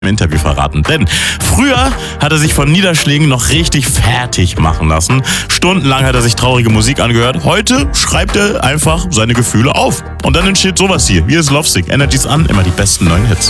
im Interview verraten. Denn früher hat er sich von Niederschlägen noch richtig fertig machen lassen. Stundenlang hat er sich traurige Musik angehört. Heute schreibt er einfach seine Gefühle auf. Und dann entsteht sowas hier. Hier ist Lovesick. Energies an, immer die besten neuen Hits.